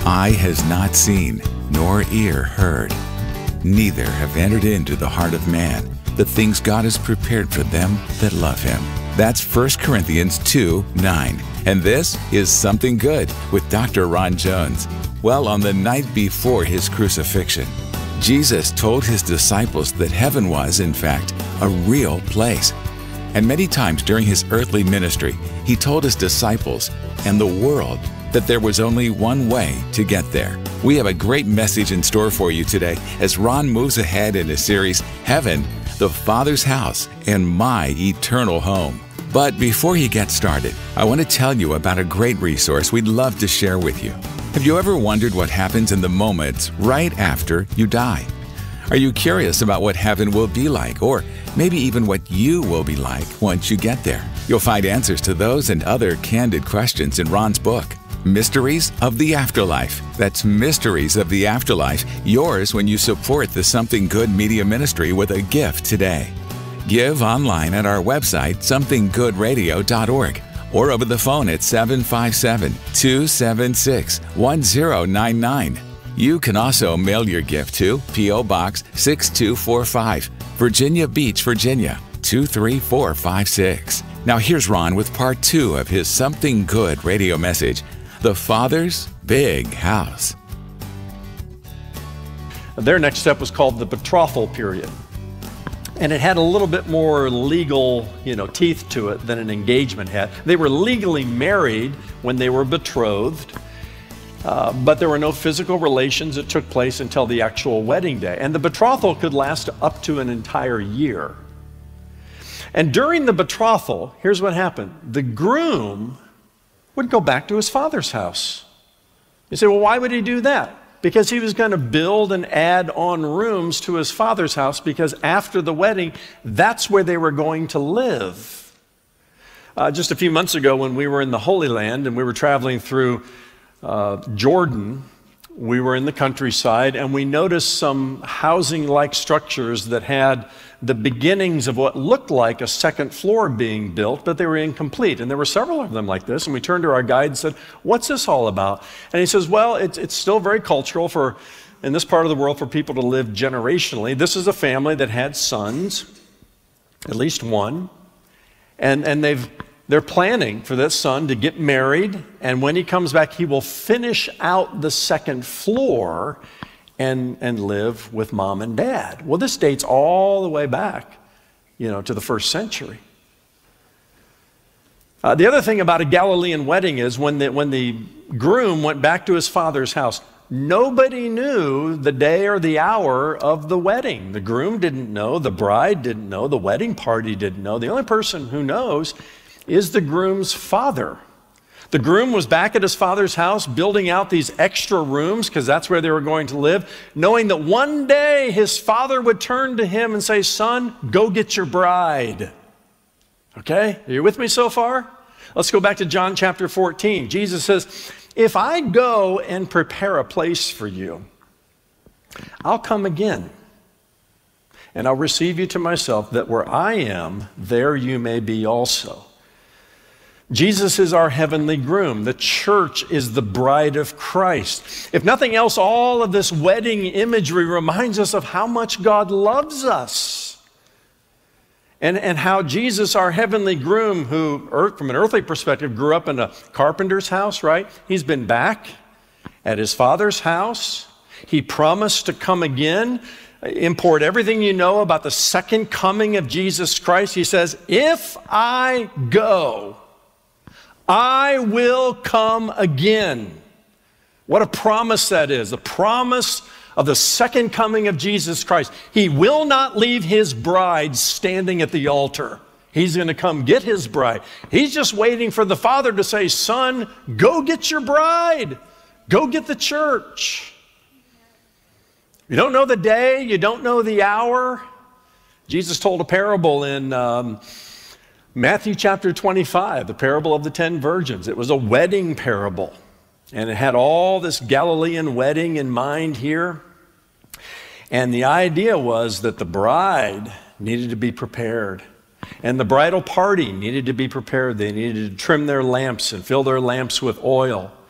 eye has not seen, nor ear heard, neither have entered into the heart of man the things God has prepared for them that love Him. That's 1 Corinthians 2:9. And this is Something Good with Dr. Ron Jones. Well, on the night before His crucifixion, Jesus told His disciples that heaven was, in fact, a real place. And many times during His earthly ministry, He told His disciples and the world that there was only one way to get there. We have a great message in store for you today as Ron moves ahead in his series, Heaven, the Father's House and My Eternal Home. But before he gets started, I want to tell you about a great resource we'd love to share with you. Have you ever wondered what happens in the moments right after you die? Are you curious about what heaven will be like, or maybe even what you will be like once you get there? You'll find answers to those and other candid questions in Ron's book, Mysteries of the Afterlife. That's Mysteries of the Afterlife, yours when you support the Something Good Media Ministry with a gift today. Give online at our website, somethinggoodradio.org, or over the phone at 757-276-1099. You can also mail your gift to P.O. Box 6245, Virginia Beach, Virginia 23456. Now here's Ron with part 2 of his Something Good radio message, The Father's Big House. Their next step was called the betrothal period. And it had a little bit more legal, teeth to it than an engagement had. They were legally married when they were betrothed, but there were no physical relations that took place until the actual wedding day. And the betrothal could last up to an entire year. And during the betrothal, here's what happened. The groom would go back to his father's house. You say, well, why would he do that? Because he was going to build and add on rooms to his father's house, because after the wedding, that's where they were going to live. Just a few months ago when we were in the Holy Land and we were traveling through Jordan, we were in the countryside and we noticed some housing-like structures that had the beginnings of what looked like a second floor being built, but they were incomplete. And there were several of them like this. And we turned to our guide and said, what's this all about? And he says, well, it's still very cultural in this part of the world for people to live generationally. This is a family that had sons, at least one, and they're planning for that son to get married, and when he comes back, he will finish out the second floor and live with mom and dad. Well, this dates all the way back, to the first century. The other thing about a Galilean wedding is when the groom went back to his father's house, nobody knew the day or the hour of the wedding. The groom didn't know, the bride didn't know, the wedding party didn't know. The only person who knows is the groom's father. The groom was back at his father's house building out these extra rooms because that's where they were going to live, knowing that one day his father would turn to him and say, son, go get your bride. Okay, are you with me so far? Let's go back to John chapter 14. Jesus says, if I go and prepare a place for you, I'll come again and I'll receive you to myself, that where I am, there you may be also. Jesus is our heavenly groom. The church is the bride of Christ. If nothing else, all of this wedding imagery reminds us of how much God loves us. And how Jesus, our heavenly groom, who from an earthly perspective grew up in a carpenter's house, right? He's been back at his father's house. He promised to come again. Import everything you know about the second coming of Jesus Christ. He says, if I go, I will come again. What a promise that is, a promise of the second coming of Jesus Christ. He will not leave his bride standing at the altar. He's going to come get his bride. He's just waiting for the Father to say, son, go get your bride. Go get the church. You don't know the day, you don't know the hour. Jesus told a parable in Matthew chapter 25, the parable of the 10 virgins. It was a wedding parable, and it had all this Galilean wedding in mind here. And the idea was that the bride needed to be prepared, and the bridal party needed to be prepared. They needed to trim their lamps and fill their lamps with oil.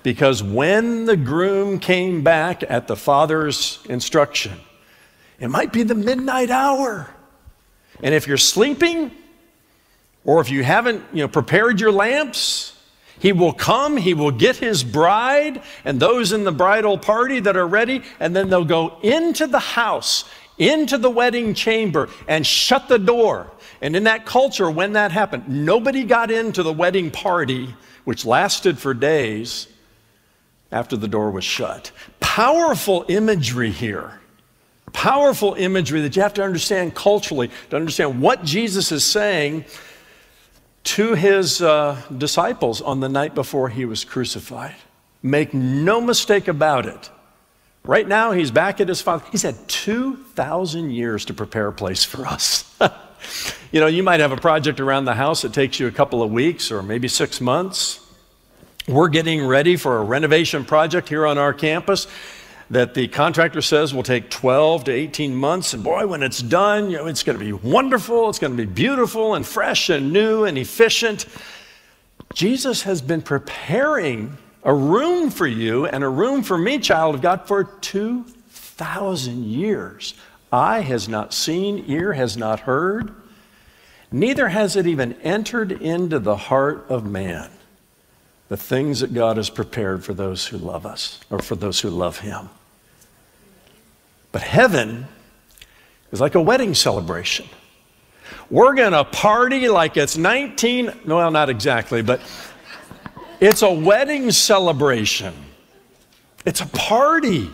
Because when the groom came back at the father's instruction, it might be the midnight hour. And if you're sleeping, or if you haven't prepared your lamps, he will come, he will get his bride and those in the bridal party that are ready, and then they'll go into the house, into the wedding chamber, and shut the door. And in that culture, when that happened, nobody got into the wedding party, which lasted for days, after the door was shut. Powerful imagery here. Powerful imagery that you have to understand culturally to understand what Jesus is saying to his disciples on the night before he was crucified. Make no mistake about it. Right now, he's back at his Father. He's had 2,000 years to prepare a place for us. You might have a project around the house that takes you a couple of weeks or maybe 6 months. We're getting ready for a renovation project here on our campus that the contractor says will take 12 to 18 months. And boy, when it's done, it's going to be wonderful. It's going to be beautiful and fresh and new and efficient. Jesus has been preparing a room for you and a room for me, child of God, for 2,000 years. Eye has not seen, ear has not heard, neither has it even entered into the heart of man, the things that God has prepared for those who love us, or for those who love him. But heaven is like a wedding celebration. We're going to party like it's well, not exactly, but it's a wedding celebration. It's a party.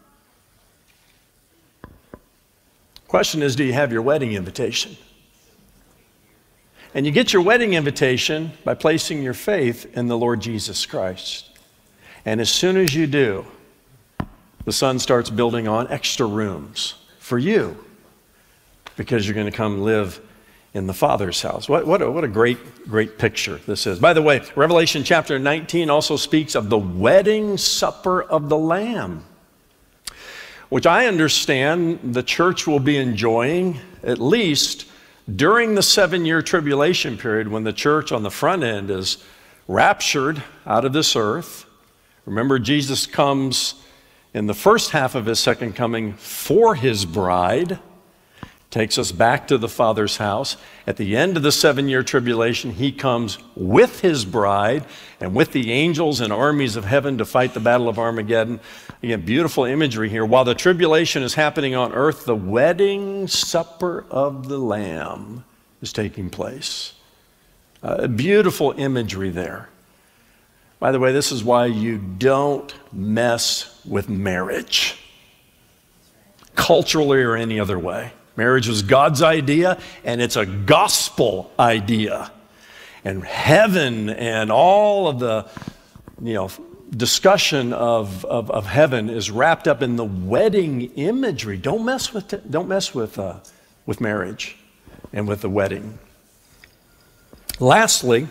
Question is, do you have your wedding invitation? And you get your wedding invitation by placing your faith in the Lord Jesus Christ. And as soon as you do, the Son starts building on extra rooms for you, because you're going to come live in the Father's house. What a great picture this is. By the way, Revelation chapter 19 also speaks of the wedding supper of the Lamb, which I understand the church will be enjoying at least during the 7-year tribulation period, when the church on the front end is raptured out of this earth. Remember, Jesus comes in the first half of his second coming for his bride, takes us back to the Father's house. At the end of the 7-year tribulation, he comes with his bride and with the angels and armies of heaven to fight the battle of Armageddon. Again, beautiful imagery here. While the tribulation is happening on earth, the wedding supper of the Lamb is taking place. Beautiful imagery there. By the way, this is why you don't mess with marriage, culturally or any other way. Marriage was God's idea, and it's a gospel idea. And heaven and all of the, discussion of heaven is wrapped up in the wedding imagery. Don't mess with marriage and with the wedding. Lastly,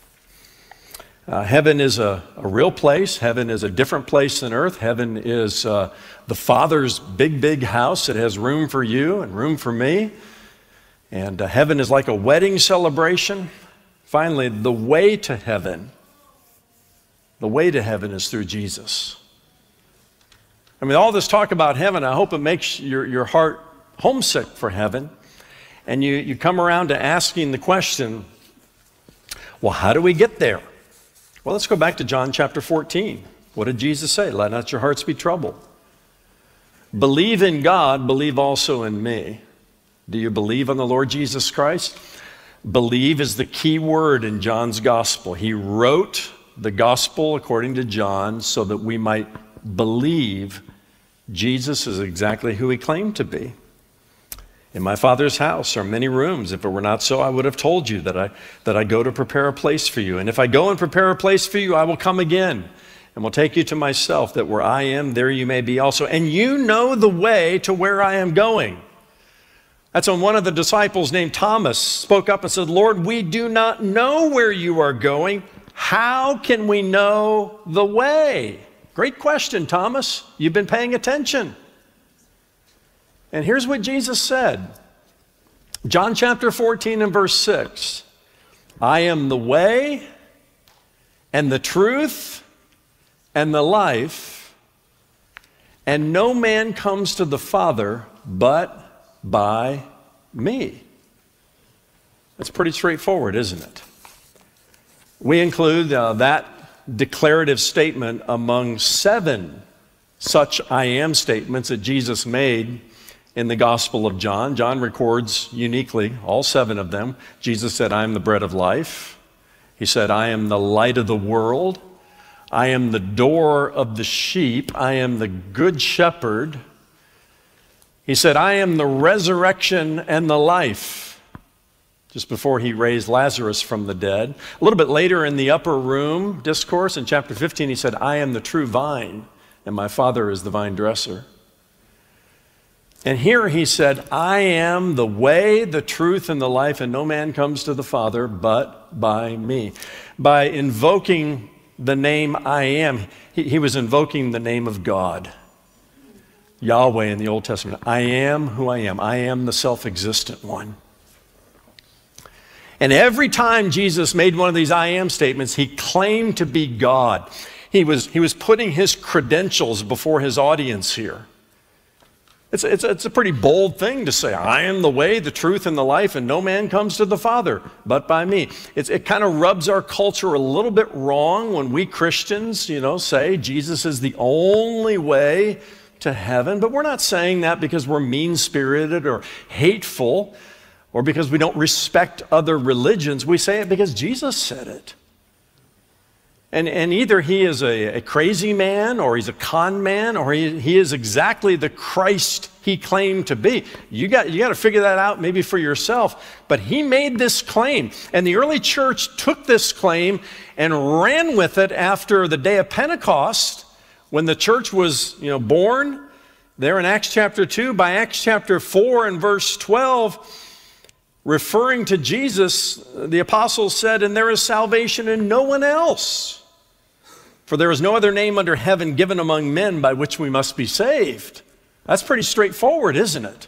heaven is a real place. Heaven is a different place than earth. Heaven is the Father's big house. It has room for you and room for me. And heaven is like a wedding celebration. Finally, the way to heaven is through Jesus. I mean, all this talk about heaven, I hope it makes your heart homesick for heaven. And you come around to asking the question, well, how do we get there? Well, let's go back to John chapter 14. What did Jesus say? Let not your hearts be troubled. Believe in God, believe also in me. Do you believe on the Lord Jesus Christ? Believe is the key word in John's gospel. He wrote the gospel according to John so that we might believe Jesus is exactly who he claimed to be. In my Father's house are many rooms. If it were not so, I would have told you that I go to prepare a place for you. And if I go and prepare a place for you, I will come again and will take you to myself, that where I am, there you may be also. And you know the way to where I am going. That's when one of the disciples named Thomas spoke up and said, Lord, we do not know where you are going. How can we know the way? Great question, Thomas. You've been paying attention. And here's what Jesus said. John chapter 14 and verse 6. I am the way and the truth and the life, and no man comes to the Father but by me. That's pretty straightforward, isn't it? We include that declarative statement among 7 such I am statements that Jesus made in the Gospel of John. John records uniquely all 7 of them. Jesus said, I am the bread of life. He said, I am the light of the world. I am the door of the sheep. I am the good shepherd. He said, I am the resurrection and the life, just before he raised Lazarus from the dead. A little bit later in the upper room discourse in chapter 15, he said, I am the true vine, and my Father is the vine dresser. And here he said, I am the way, the truth, and the life, and no man comes to the Father but by me. By invoking the name I am, he was invoking the name of God, Yahweh in the Old Testament. I am who I am. I am the self-existent one. And every time Jesus made one of these I am statements, he claimed to be God. He was putting his credentials before his audience here. It's a pretty bold thing to say, I am the way, the truth, and the life, and no man comes to the Father but by me. It kind of rubs our culture a little bit wrong when we Christians, say Jesus is the only way to heaven. But we're not saying that because we're mean-spirited or hateful, or because we don't respect other religions. We say it because Jesus said it. And either he is a crazy man, or he's a con man, or he is exactly the Christ he claimed to be. You got to figure that out maybe for yourself. But he made this claim, and the early church took this claim and ran with it after the day of Pentecost, when the church was born there in Acts chapter 2. By Acts chapter 4 and verse 12, referring to Jesus, the apostles said, and there is salvation in no one else, for there is no other name under heaven given among men by which we must be saved. That's pretty straightforward, isn't it?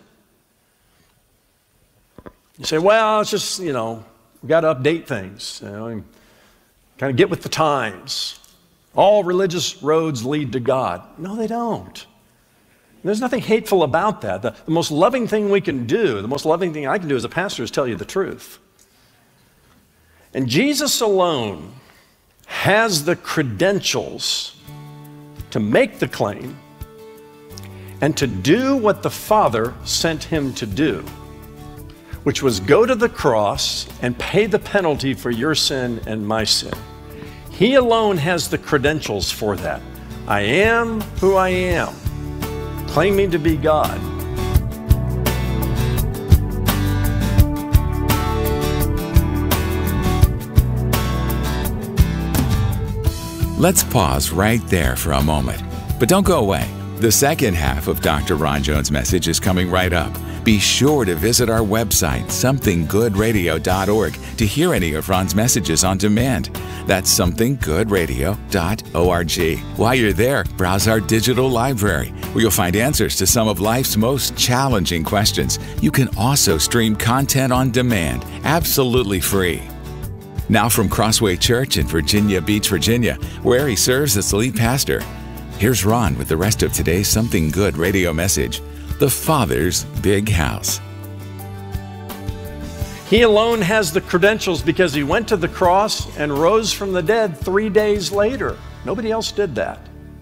You say, well, it's just, we've got to update things, and kind of get with the times. All religious roads lead to God. No, they don't. There's nothing hateful about that. The most loving thing we can do, the most loving thing I can do as a pastor, is tell you the truth. And Jesus alone has the credentials to make the claim and to do what the Father sent him to do, which was go to the cross and pay the penalty for your sin and my sin. He alone has the credentials for that. I am who I am, claiming to be God. Let's pause right there for a moment. But don't go away. The second half of Dr. Ron Jones' message is coming right up. Be sure to visit our website, somethinggoodradio.org, to hear any of Ron's messages on demand. That's somethinggoodradio.org. While you're there, browse our digital library, where you'll find answers to some of life's most challenging questions. You can also stream content on demand, absolutely free. Now from Crossway Church in Virginia Beach, Virginia, where he serves as the lead pastor, here's Ron with the rest of today's Something Good radio message, The Father's Big House. He alone has the credentials because he went to the cross and rose from the dead 3 days later. Nobody else did that.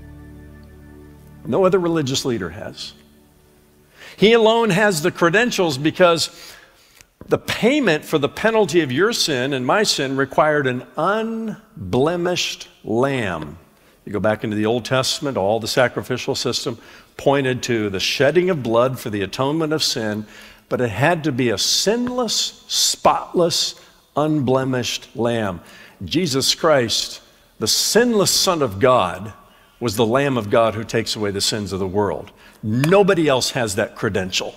No other religious leader has. He alone has the credentials because the payment for the penalty of your sin and my sin required an unblemished lamb. You go back into the Old Testament, all the sacrificial system pointed to the shedding of blood for the atonement of sin, but it had to be a sinless, spotless, unblemished lamb. Jesus Christ, the sinless Son of God, was the Lamb of God who takes away the sins of the world. Nobody else has that credential.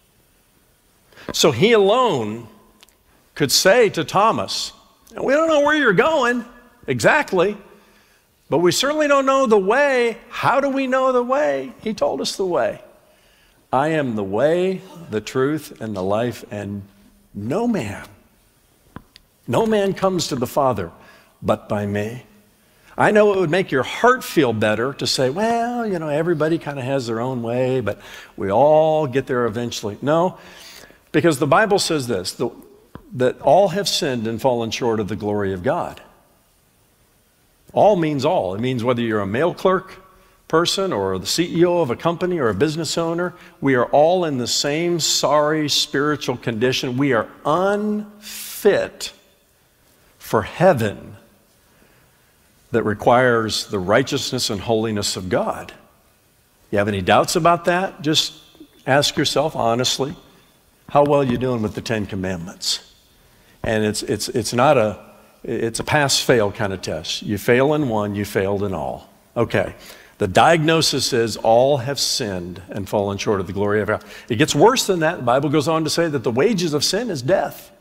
So he alone could say to Thomas, we don't know where you're going exactly, but we certainly don't know the way. How do we know the way? He told us the way. I am the way, the truth, and the life, and no man comes to the Father but by me. I know it would make your heart feel better to say, well, everybody kind of has their own way, but we all get there eventually. No, because the Bible says this, that all have sinned and fallen short of the glory of God. All means all. It means whether you're a mail clerk person or the CEO of a company or a business owner, we are all in the same sorry spiritual condition. We are unfit for heaven that requires the righteousness and holiness of God. You have any doubts about that? Just ask yourself honestly, how well are you doing with the Ten Commandments? And it's a pass-fail kind of test. You fail in one, you failed in all. Okay. The diagnosis is all have sinned and fallen short of the glory of God. It gets worse than that. The Bible goes on to say that the wages of sin is death.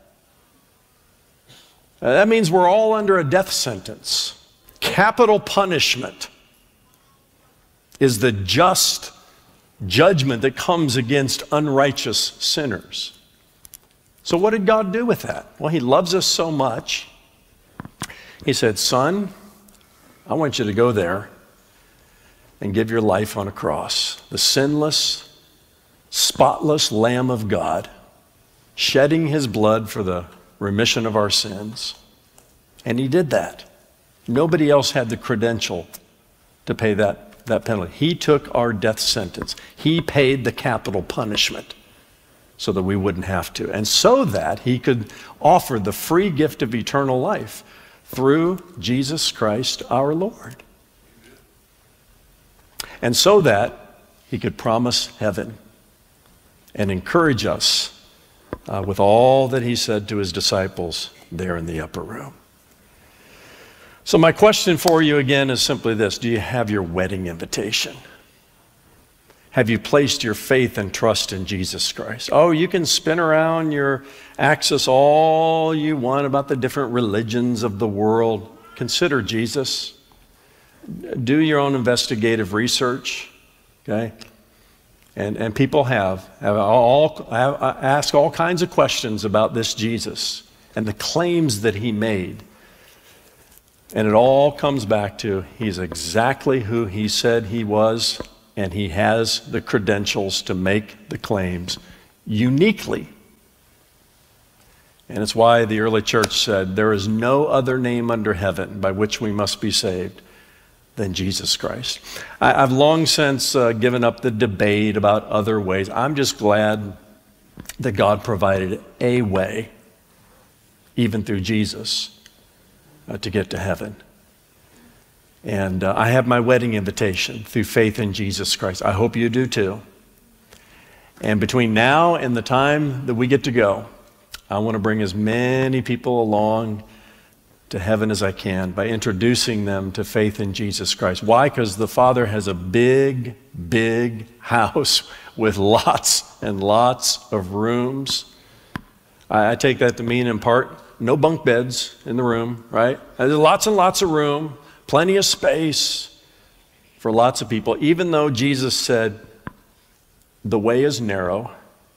That means we're all under a death sentence. Capital punishment is the just judgment that comes against unrighteous sinners. So what did God do with that? Well, He loves us so much. He said, son, I want you to go there and give your life on a cross. The sinless, spotless Lamb of God, shedding His blood for the remission of our sins. And He did that. Nobody else had the credential to pay that penalty. He took our death sentence. He paid the capital punishment so that we wouldn't have to. And so that He could offer the free gift of eternal life through Jesus Christ our Lord. And so that He could promise heaven and encourage us with all that He said to His disciples there in the upper room. So my question for you again is simply this. Do you have your wedding invitation? Have you placed your faith and trust in Jesus Christ? Oh, you can spin around your axis all you want about the different religions of the world. Consider Jesus. Do your own investigative research, okay? And people have asked all kinds of questions about this Jesus and the claims that He made. And it all comes back to He's exactly who He said He was, and He has the credentials to make the claims uniquely. And it's why the early church said, there is no other name under heaven by which we must be saved than Jesus Christ. I've long since given up the debate about other ways. I'm just glad that God provided a way, even through Jesus, to get to heaven. And I have my wedding invitation through faith in Jesus Christ. I hope you do too. And between now and the time that we get to go, I want to bring as many people along to heaven as I can by introducing them to faith in Jesus Christ. Why? Because the Father has a big, big house with lots and lots of rooms. I take that to mean in part, no bunk beds in the room, right? There's lots and lots of room, plenty of space for lots of people, even though Jesus said, the way is narrow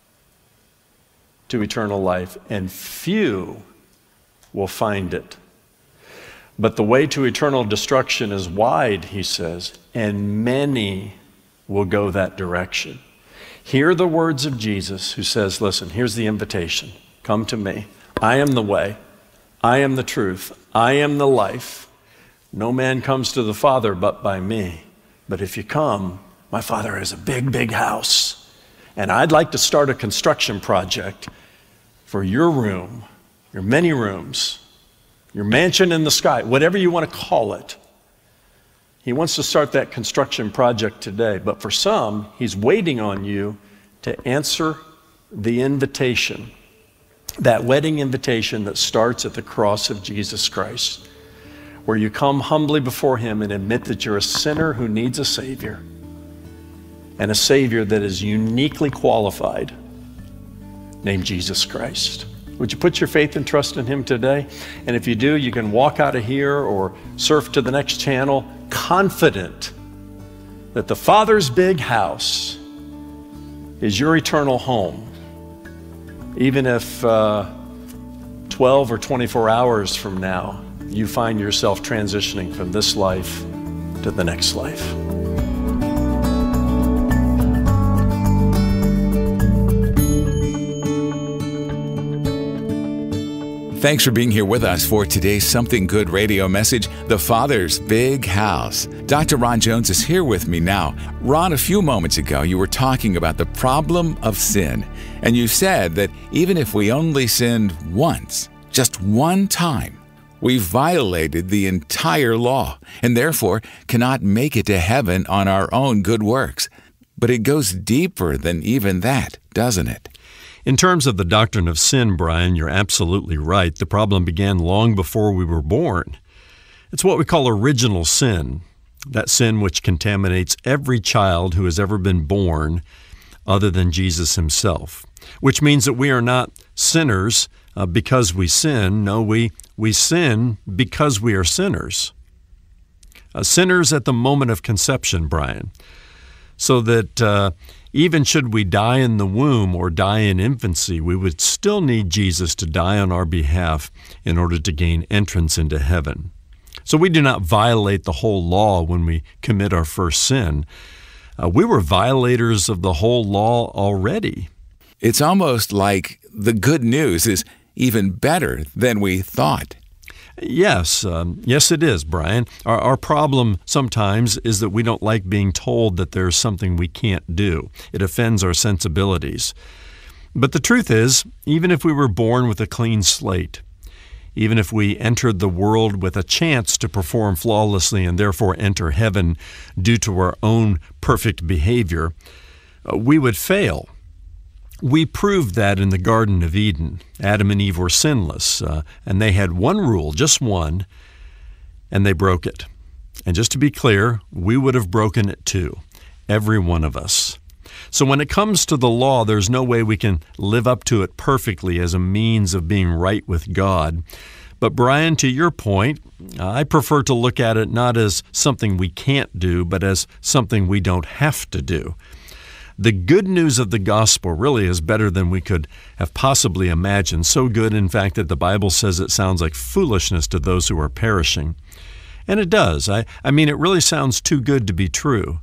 to eternal life, and few will find it. But the way to eternal destruction is wide, He says, and many will go that direction. Hear the words of Jesus, who says, listen, here's the invitation. Come to me. I am the way. I am the truth. I am the life. No man comes to the Father but by me. But if you come, my Father has a big, big house. And I'd like to start a construction project for your room, your many rooms, your mansion in the sky, whatever you want to call it. He wants to start that construction project today. But for some, He's waiting on you to answer the invitation, that wedding invitation that starts at the cross of Jesus Christ, where you come humbly before Him and admit that you're a sinner who needs a Savior, and a Savior that is uniquely qualified, named Jesus Christ. Would you put your faith and trust in Him today? And if you do, you can walk out of here or surf to the next channel, confident that the Father's big house is your eternal home, even if 12 or 24 hours from now you find yourself transitioning from this life to the next life. Thanks for being here with us for today's Something Good radio message, The Father's Big House. Dr. Ron Jones is here with me now. Ron, a few moments ago, you were talking about the problem of sin, and you said that even if we only sinned once, just one time, we violated the entire law and therefore cannot make it to heaven on our own good works. But it goes deeper than even that, doesn't it? In terms of the doctrine of sin, Brian, you're absolutely right. The problem began long before we were born. It's what we call original sin, that sin which contaminates every child who has ever been born other than Jesus himself, which means that we are not sinners because we sin. No, we sin because we are sinners. Sinners at the moment of conception, Brian, so that even should we die in the womb or die in infancy, we would still need Jesus to die on our behalf in order to gain entrance into heaven. So we do not violate the whole law when we commit our first sin. We were violators of the whole law already. It's almost like the good news is even better than we thought. Yes, yes it is, Brian. Our problem sometimes is that we don't like being told that there's something we can't do. It offends our sensibilities. But the truth is, even if we were born with a clean slate, even if we entered the world with a chance to perform flawlessly and therefore enter heaven due to our own perfect behavior, we would fail. We proved that in the Garden of Eden. Adam and Eve were sinless, and they had one rule, just one, and they broke it. And just to be clear, we would have broken it too, every one of us. So when it comes to the law, there's no way we can live up to it perfectly as a means of being right with God. But Brian, to your point, I prefer to look at it not as something we can't do, but as something we don't have to do. The good news of the gospel really is better than we could have possibly imagined. So good, in fact, that the Bible says it sounds like foolishness to those who are perishing. And it does. I mean, it really sounds too good to be true.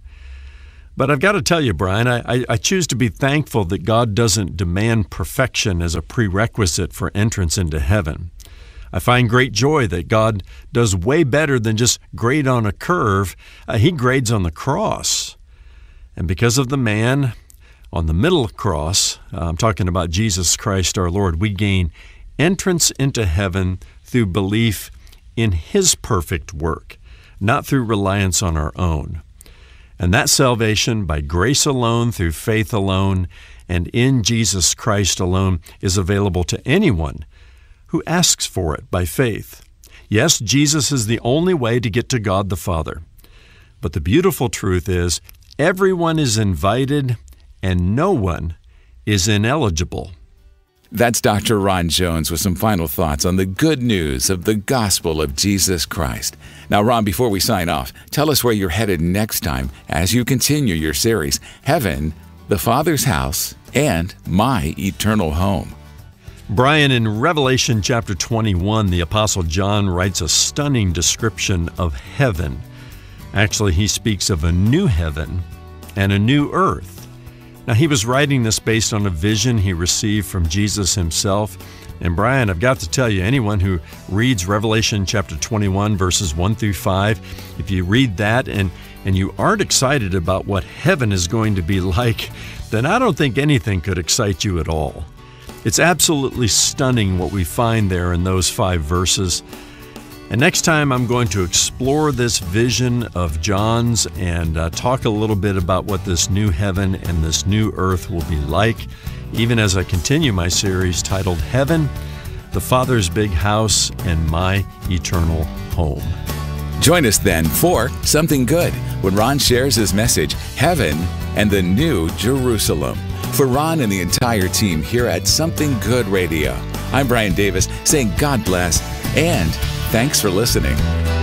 But I've got to tell you, Brian, I choose to be thankful that God doesn't demand perfection as a prerequisite for entrance into heaven. I find great joy that God does way better than just grade on a curve. He grades on the cross. And because of the man on the middle cross, I'm talking about Jesus Christ our Lord, we gain entrance into heaven through belief in His perfect work, not through reliance on our own. And that salvation by grace alone, through faith alone, and in Jesus Christ alone is available to anyone who asks for it by faith. Yes, Jesus is the only way to get to God the Father. But the beautiful truth is, everyone is invited and no one is ineligible. That's Dr. Ron Jones with some final thoughts on the good news of the gospel of Jesus Christ. Now, Ron, before we sign off, tell us where you're headed next time as you continue your series, Heaven, the Father's House, and My Eternal Home. Brian, in Revelation chapter 21, the Apostle John writes a stunning description of heaven. Actually, he speaks of a new heaven and a new earth. Now, he was writing this based on a vision he received from Jesus himself. And Brian, I've got to tell you, anyone who reads Revelation chapter 21, verses 1 through 5, if you read that and you aren't excited about what heaven is going to be like, then I don't think anything could excite you at all. It's absolutely stunning what we find there in those 5 verses. And next time I'm going to explore this vision of John's and talk a little bit about what this new heaven and this new earth will be like, even as I continue my series titled Heaven, the Father's Big House, and My Eternal Home. Join us then for Something Good when Ron shares his message, Heaven and the New Jerusalem. For Ron and the entire team here at Something Good Radio, I'm Brian Davis saying God bless and thanks for listening.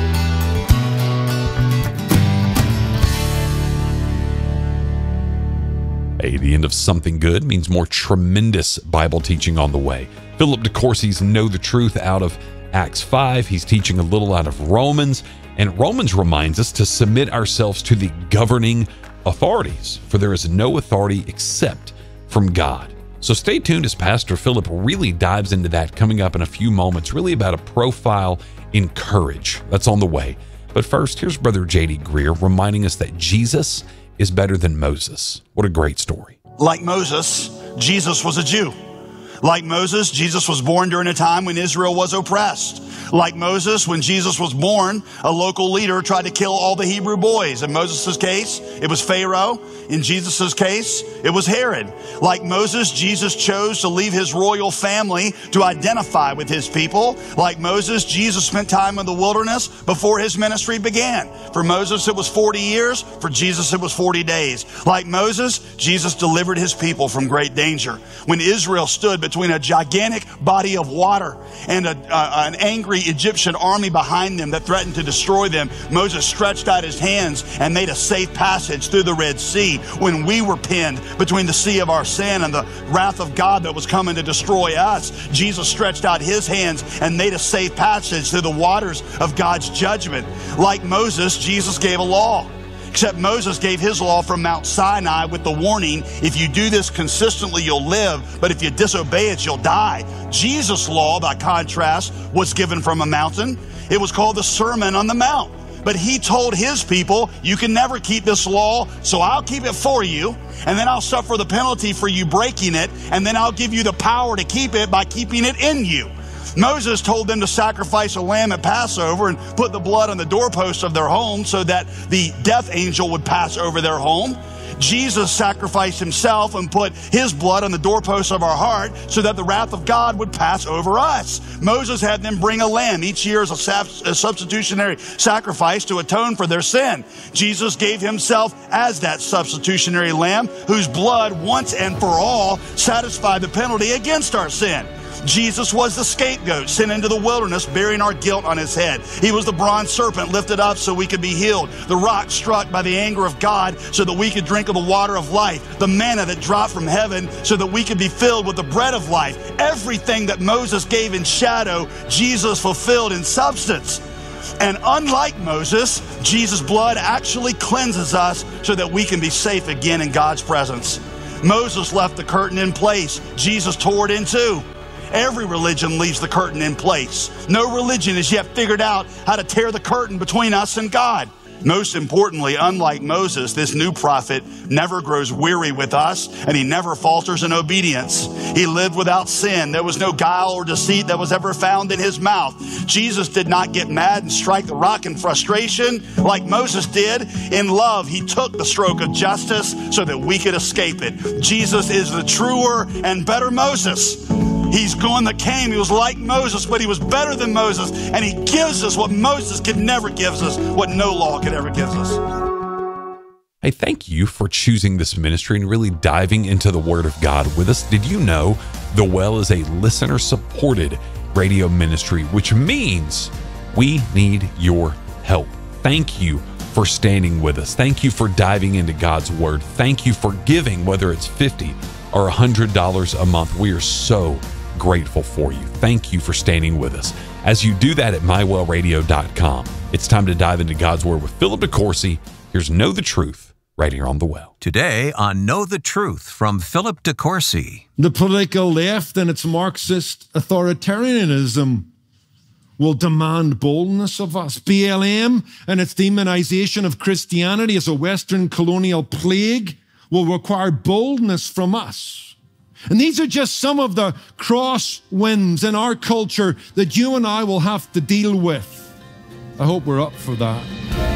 Hey, the end of Something Good means more tremendous Bible teaching on the way. Philip DeCourcy's Know the Truth out of Acts 5. He's teaching a little out of Romans. And Romans reminds us to submit ourselves to the governing authorities, for there is no authority except from God. So stay tuned as Pastor Philip really dives into that coming up in a few moments, really about a profile in courage. That's on the way. But first, here's Brother J.D. Greer reminding us that Jesus is better than Moses. What a great story. Like Moses, Jesus was a Jew. Like Moses, Jesus was born during a time when Israel was oppressed. Like Moses, when Jesus was born, a local leader tried to kill all the Hebrew boys. In Moses' case, it was Pharaoh. In Jesus' case, it was Herod. Like Moses, Jesus chose to leave his royal family to identify with his people. Like Moses, Jesus spent time in the wilderness before his ministry began. For Moses, it was 40 years. For Jesus, it was 40 days. Like Moses, Jesus delivered his people from great danger. When Israel stood between a gigantic body of water and an angry Egyptian army behind them that threatened to destroy them, Moses stretched out his hands and made a safe passage through the Red Sea. When we were pinned between the sea of our sin and the wrath of God that was coming to destroy us, Jesus stretched out his hands and made a safe passage through the waters of God's judgment. Like Moses, Jesus gave a law. Except Moses gave his law from Mount Sinai with the warning, if you do this consistently, you'll live, but if you disobey it, you'll die. Jesus' law, by contrast, was given from a mountain. It was called the Sermon on the Mount. But he told his people, you can never keep this law, so I'll keep it for you, and then I'll suffer the penalty for you breaking it, and then I'll give you the power to keep it by keeping it in you. Moses told them to sacrifice a lamb at Passover and put the blood on the doorposts of their home so that the death angel would pass over their home. Jesus sacrificed himself and put his blood on the doorposts of our heart so that the wrath of God would pass over us. Moses had them bring a lamb each year as a substitutionary sacrifice to atone for their sin. Jesus gave himself as that substitutionary lamb whose blood once and for all satisfied the penalty against our sin. Jesus was the scapegoat sent into the wilderness, bearing our guilt on his head. He was the bronze serpent lifted up so we could be healed. The rock struck by the anger of God so that we could drink of the water of life. The manna that dropped from heaven so that we could be filled with the bread of life. Everything that Moses gave in shadow, Jesus fulfilled in substance. And unlike Moses, Jesus' blood actually cleanses us so that we can be safe again in God's presence. Moses left the curtain in place. Jesus tore it in two. Every religion leaves the curtain in place. No religion has yet figured out how to tear the curtain between us and God. Most importantly, unlike Moses, this new prophet never grows weary with us, and he never falters in obedience. He lived without sin. There was no guile or deceit that was ever found in his mouth. Jesus did not get mad and strike the rock in frustration like Moses did. In love, he took the stroke of justice so that we could escape it. Jesus is the truer and better Moses. He's one that came. He was like Moses, but he was better than Moses. And he gives us what Moses could never give us, what no law could ever give us. Hey, thank you for choosing this ministry and really diving into the Word of God with us. Did you know The Well is a listener-supported radio ministry, which means we need your help. Thank you for standing with us. Thank you for diving into God's Word. Thank you for giving, whether it's $50 or $100 a month. We are so grateful for you. Thank you for standing with us. As you do that at mywellradio.com, it's time to dive into God's Word with Philip DeCourcy. Here's Know the Truth right here on The Well. Today on Know the Truth from Philip DeCourcy. The political left and its Marxist authoritarianism will demand boldness of us. BLM and its demonization of Christianity as a Western colonial plague will require boldness from us. And these are just some of the crosswinds in our culture that you and I will have to deal with. I hope we're up for that.